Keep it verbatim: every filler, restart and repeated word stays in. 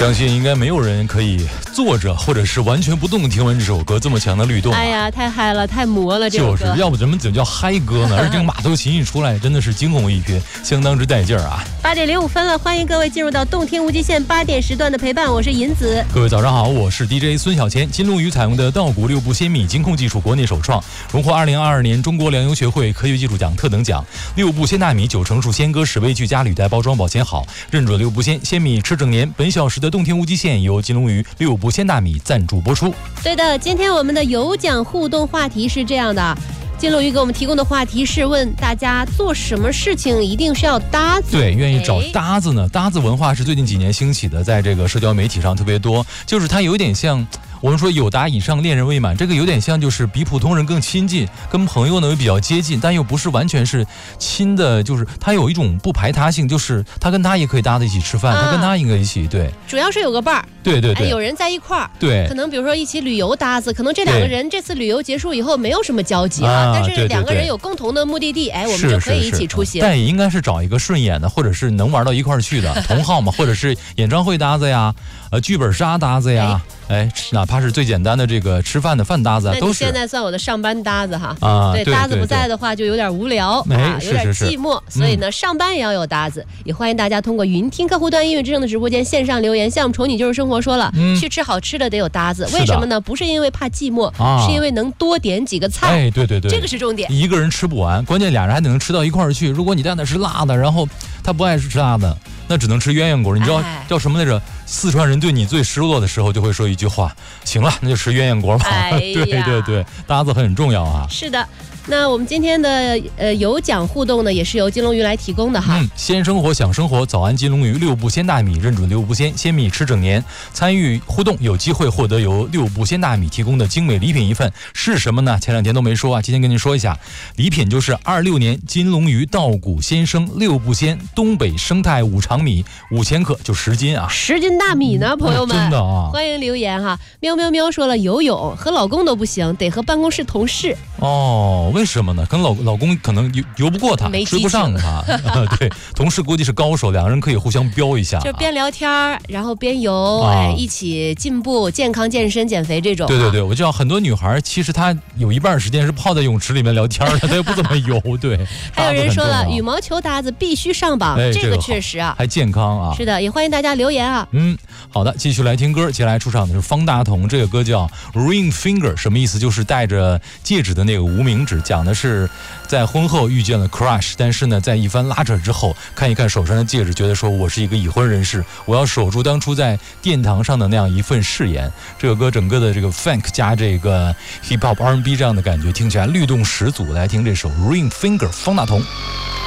相信应该没有人可以坐着或者是完全不动听完这首歌这么强的律动、啊。 哎呀，太嗨了，太魔了！这首歌就是，要不咱们怎么叫嗨歌呢？而这个马头琴一出来，真的是惊鸿一瞥，相当之带劲儿啊！ 八点零五分了，欢迎各位进入到动听无极限八点时段的陪伴，我是银子。 各位早上好，我是 D J 孙小千。金龙鱼采用的稻谷六步鲜米金控技术国内首创，荣获二零二二年中国粮油学会科学技术奖特等奖。六步鲜大米九成熟鲜歌，史味俱佳，履带包装保鲜好，认准六步鲜鲜米吃整年。本小时的动听无极限由金龙鱼六步鲜大米赞助播出。 对的，今天我们的有奖互动话题是这样的。金龙鱼给我们提供的话题是问大家做什么事情一定是要搭子？ 对，愿意找搭子呢？搭子文化是最近几年兴起的，在这个社交媒体上特别多，就是它有点像。我们说有达以上恋人未满，这个有点像就是比普通人更亲近，跟朋友呢又比较接近，但又不是完全是亲的，就是他有一种不排他性，就是他跟他也可以搭在一起吃饭，啊、他跟他也可以一起，对， 主要是有个伴儿， 对对对、 哎，有人在一块儿， 对， 可能比如说一起旅游搭子，可能这两个人这次旅游结束以后没有什么交集啊，啊但是两个人有共同的目的地，哎，我们就可以一起出行。 但也应该是找一个顺眼的，或者是能玩到一块儿去的同好嘛，或者是演唱会搭子呀，呃，剧本杀搭子呀。哎哎，哪怕是最简单的这个吃饭的饭搭子，都是。 现在算我的上班搭子哈。 啊， 对，搭子不在的话就有点无聊啊，有点寂寞，所以呢，上班也要有搭子。也欢迎大家通过云听客户端音乐之声的直播间线上留言。像我们宠你就是生活说了，去吃好吃的得有搭子，为什么呢？不是因为怕寂寞，是因为能多点几个菜。 哎，对对对， 这个是重点。 一个人吃不完，关键俩人还得能吃到一块儿去。如果你带的是辣的，然后他不爱吃辣的，那只能吃鸳鸯锅。你知道叫什么来着？四川人对你最失落的时候就会说一句话：行了，那就吃鸳鸯锅吧。 哎、 对对对，搭子很重要啊。 是的。那我们今天的呃有奖互动呢，也是由金龙鱼来提供的哈。 嗯，鲜生活享生活，早安金龙鱼，六步鲜大米，认准六步鲜，鲜米吃整年。参与互动有机会获得由六步鲜大米提供的精美礼品一份，是什么呢？前两天都没说啊，今天跟您说一下，礼品就是二六年金龙鱼稻谷鲜生六步鲜东北生态五常米五千克，就十斤啊， 十斤大米呢，朋友们， 嗯、真的啊， 欢迎留言哈。喵喵喵说了，游泳和老公都不行，得和办公室同事。 哦。为什么呢？跟老老公可能游游不过他，追不上他。对，同事估计是高手，两个人可以互相飙一下、啊， 就边聊天然后边游，啊、哎，一起进步、健康、健身、减肥这种、啊。 对对对，我知道很多女孩其实她有一半时间是泡在泳池里面聊天的，她也不怎么游。对， 还有人说了，羽毛球搭子必须上榜， 哎、 这个确实啊， 还健康啊。 是的，也欢迎大家留言啊。 嗯，好的，继续来听歌。接下来出场的是方大同，这个歌叫 Ring Finger， 什么意思？就是戴着戒指的那个无名指，讲的是。在婚后遇见了 crush， 但是呢，在一番拉扯之后，看一看手上的戒指，觉得说我是一个已婚人士，我要守住当初在殿堂上的那样一份誓言。这个歌整个的这个 funk 加这个 hip hop R and B 这样的感觉，听起来律动十足。来听这首 Ring Finger， 方大同。